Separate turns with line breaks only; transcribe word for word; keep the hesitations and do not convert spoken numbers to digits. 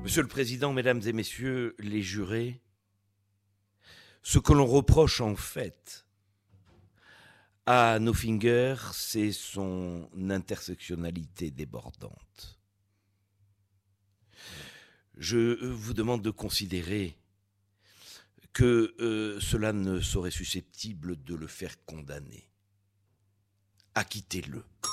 Monsieur le Président, Mesdames et Messieurs les jurés, ce que l'on reproche en fait à Nofinger, c'est son intersectionnalité débordante. Je vous demande de considérer que euh, cela ne serait susceptible de le faire condamner. Acquittez-le.